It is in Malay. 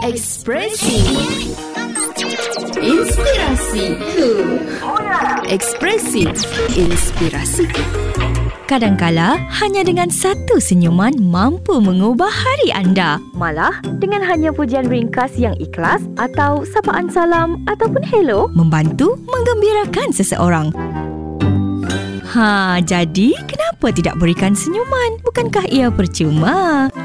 Ekspresi Inspirasi Ekspresi Inspirasi. Kadangkala, hanya dengan satu senyuman mampu mengubah hari anda. Malah, dengan hanya pujian ringkas yang ikhlas atau sapaan salam ataupun hello, membantu menggembirakan seseorang. Jadi kenapa tidak berikan senyuman? Bukankah ia percuma?